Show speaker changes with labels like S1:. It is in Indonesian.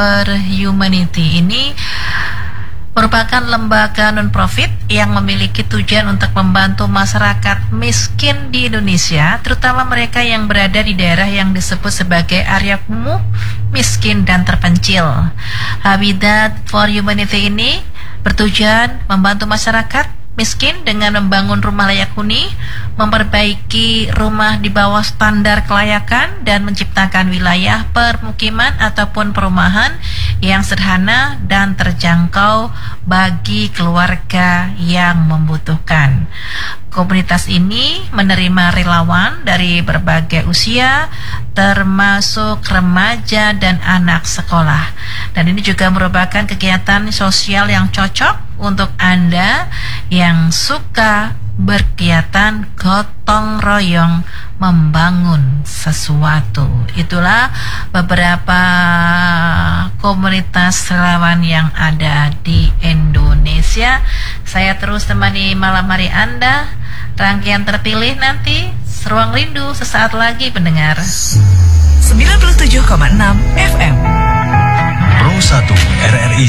S1: Humanity ini merupakan lembaga non-profit yang memiliki tujuan untuk membantu masyarakat miskin di Indonesia, terutama mereka yang berada di daerah yang disebut sebagai area kumuh, miskin, dan terpencil. Habitat for Humanity ini bertujuan membantu masyarakat miskin dengan membangun rumah layak huni, memperbaiki rumah di bawah standar kelayakan, dan menciptakan wilayah permukiman ataupun perumahan yang sederhana dan terjangkau bagi keluarga yang membutuhkan. Komunitas ini menerima relawan dari berbagai usia, termasuk remaja dan anak sekolah. Dan ini juga merupakan kegiatan sosial yang cocok untuk Anda yang suka berkegiatan gotong royong membangun sesuatu. Itulah beberapa komunitas relawan yang ada di Indonesia. Saya terus temani malam hari Anda. Rangkaian terpilih nanti Ruang Rindu sesaat lagi pendengar.
S2: 97,6 FM
S3: Pro 1 RRI